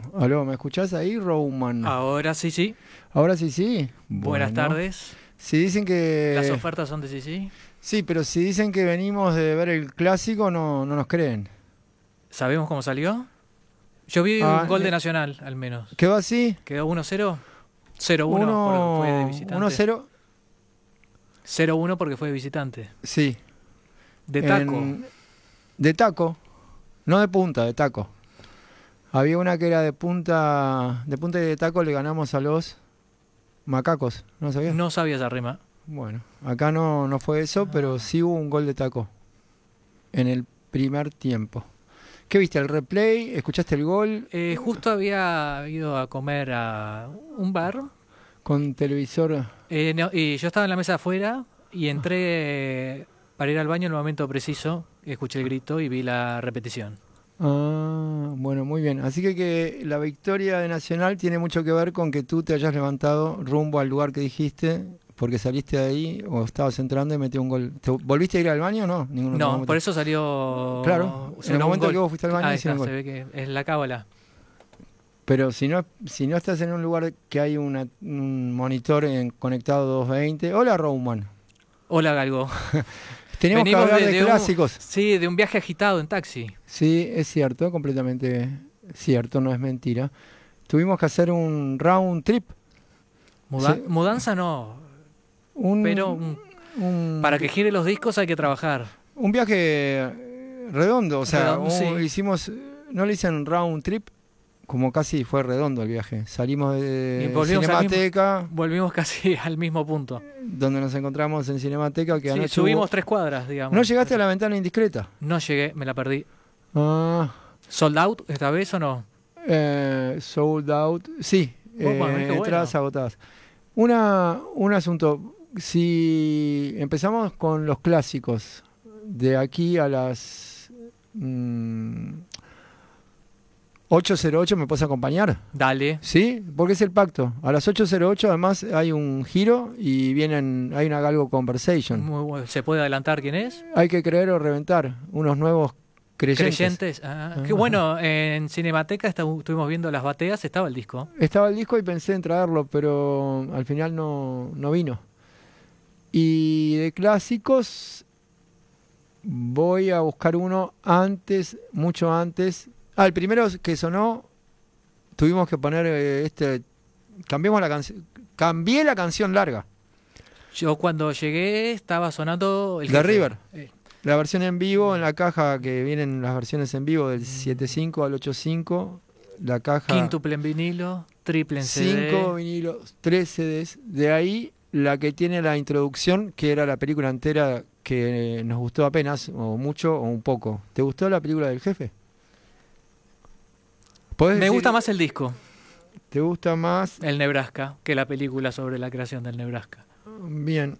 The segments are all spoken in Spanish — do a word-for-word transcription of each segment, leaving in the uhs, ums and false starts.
Aló, ¿me escuchás ahí, Roman? Ahora sí, sí. Ahora sí, sí. Buenas Bueno. tardes. Si dicen que... Las ofertas son de sí, sí. Sí, pero si dicen que venimos de ver el clásico, no, no nos creen. ¿Sabemos cómo salió? Yo vi Ah, un gol de eh, Nacional, al menos. ¿Quedó así? ¿Quedó uno cero? cero uno porque fue de visitante. uno cero. cero uno porque fue de visitante. Sí. De taco. En- de taco. No de punta, de taco. Había una que era de punta, de punta y de taco le ganamos a los macacos, ¿no sabías? No sabía esa rima. Bueno, acá no, no fue eso, Ah. pero sí hubo un gol de taco en el primer tiempo. ¿Qué viste? ¿El replay? ¿Escuchaste el gol? Eh, justo había ido a comer a un bar Con televisor. eh, no, y yo estaba en la mesa afuera y entré para ir al baño en el momento preciso. Escuché el grito y vi la repetición. Ah, bueno, muy bien. Así que, que la victoria de Nacional tiene mucho que ver con que tú te hayas levantado rumbo al lugar que dijiste, porque saliste de ahí o estabas entrando y metió un gol. ¿Te volviste a ir al baño o no? Ninguno te No, momento. por eso salió. Claro, en salió el un momento gol. que vos fuiste al baño Ahí hicieron está, gol. se ve que es la cábala. Pero si no, si no estás en un lugar que hay una- un monitor en- conectado doscientos veinte. Hola, Roman. Hola, Galgo. Tenemos que Venimos hablar de- de, de un- clásicos. Sí, de un viaje agitado en taxi. Sí, es cierto, completamente cierto, no es mentira. Tuvimos que hacer un round trip. Muda- Sí. Mudanza no, Un, pero un- un, para que gire los discos hay que trabajar. un viaje eh, redondo, o sea, Redondo, un- sí. hicimos, no le dicen round trip, como casi fue redondo el viaje. Salimos Y de volvimos al Cinemateca, Volvimos casi al mismo punto. donde nos encontramos en Cinemateca, que Sí, anoche subimos hubo- tres cuadras, digamos. ¿No llegaste a la ventana indiscreta? No llegué, me la perdí. Ah, ¿Sold out esta vez o no? eh, sold out, sí, Oh, bueno, eh, qué bueno. entradas agotadas. Una, un asunto, si empezamos con los clásicos, de aquí a las mm, ocho cero ocho, ¿me puedes acompañar? Dale. ¿Sí? Porque es el pacto. A las ocho cero ocho además hay un giro y vienen, hay una Galgo Conversation. Muy bueno. ¿Se puede adelantar quién es? Hay que creer o reventar, unos nuevos creyentes. Creyentes. Ah, Ah. qué bueno, en Cinemateca estu- estuvimos viendo las bateas, estaba el disco. Estaba el disco y pensé en traerlo, pero al final no, no vino. Y de clásicos voy a buscar uno antes, mucho antes. Ah, el primero que sonó, tuvimos que poner eh, este, cambiamos la canción, cambié la canción larga, Yo cuando llegué estaba sonando el de jefe. River. Eh, La versión en vivo, en la caja que vienen las versiones en vivo del siete cinco al ocho cinco, la caja Quíntuple en vinilo, triple en C D. cinco vinilos, tres C Ds. De ahí la que tiene la introducción, que era la película entera que nos gustó apenas, o mucho o un poco. ¿Te gustó la película del jefe? ¿Podés Me decir- gusta más el disco, ¿Te gusta más? el Nebraska, que la película sobre la creación del Nebraska. Bien.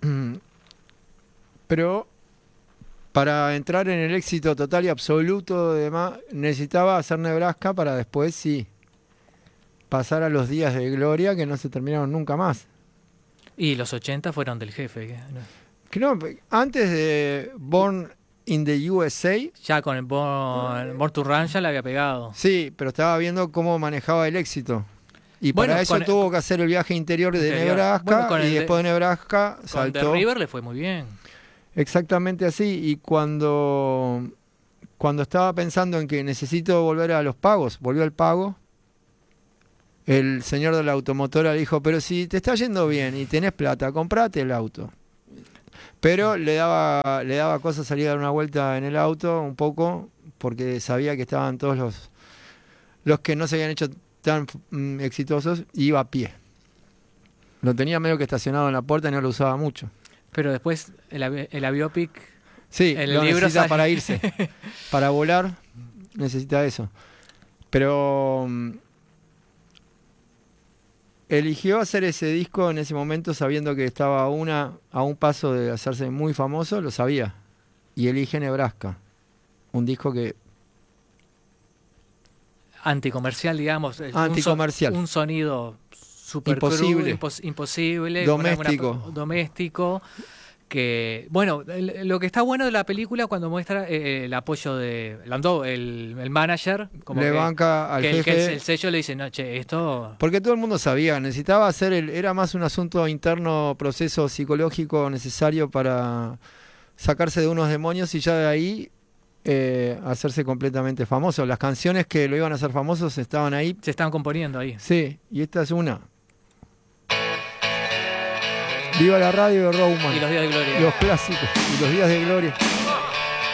Pero para entrar en el éxito total y absoluto de Ma- necesitaba hacer Nebraska para después sí pasar a los días de gloria que no se terminaron nunca más. Y los ochenta fueron del jefe. que- no. Que no, antes de Born in the U S A, Ya con el Born, Born to Run ya le había pegado. sí, pero estaba viendo cómo manejaba el éxito. Y Bueno, para eso con- tuvo que hacer el viaje interior de Interior. Nebraska Bueno, con y el de- después de Nebraska Con The saltó. River le fue muy bien. Exactamente así. Y cuando, cuando estaba pensando en que necesito volver a los pagos, volvió al pago, el señor de la automotora le dijo, pero si te está yendo bien y tenés plata, comprate el auto. Pero le daba, le daba cosa salir a dar una vuelta en el auto un poco, porque sabía que estaban todos los, los que no se habían hecho tan mm, exitosos, y iba a pie. Lo tenía medio que estacionado en la puerta y no lo usaba mucho. Pero después el, avi- el aviopic, Sí, el lo libro necesita sale- para irse. Para volar necesita eso. Pero mm, eligió hacer ese disco en ese momento sabiendo que estaba a, una, a un paso de hacerse muy famoso, lo sabía. Y elige Nebraska. Un disco que... anticomercial, digamos. un so- Anticomercial. Un, sonido super Imposible. imposible. Imposible. con una- Doméstico. una- doméstico. que, bueno, el- lo que está bueno de la película cuando muestra eh, el apoyo de Landau, el, el manager, como Le que, banca al que el, que jefe. el, el sello le dice, no, che, esto... Porque todo el mundo sabía, necesitaba hacer, el, era más un asunto interno, proceso psicológico necesario para sacarse de unos demonios y ya de ahí eh, hacerse completamente famoso. Las canciones que lo iban a hacer famosos estaban ahí. Se estaban componiendo ahí. Sí, y esta es una. Viva la radio de Roman. Y los días de gloria. Los clásicos y los días de gloria.